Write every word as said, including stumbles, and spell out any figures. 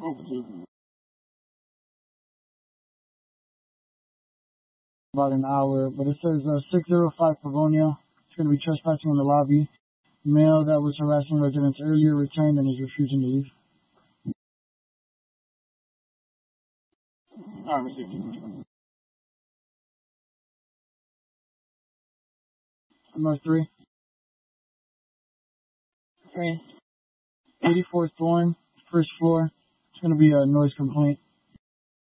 About an hour, but it says uh, six oh five Pavonia. It's going to be trespassing in the lobby. Male that was harassing residents earlier returned and is refusing to leave. Alright, received. Number three. Three. eighty-four Thorn, first floor. It's going to be a noise complaint.